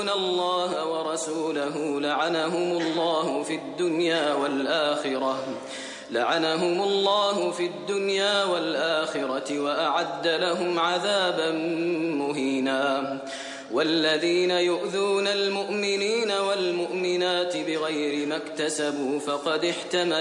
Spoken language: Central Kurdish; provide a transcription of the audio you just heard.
الله ورسوله لعنهم الله في الدنيا والآخرة وأعد لهم عذابا مهينا. والذين يؤذون المؤمنين والمؤمنات بغير ما اكتسبوا فقد احتملوا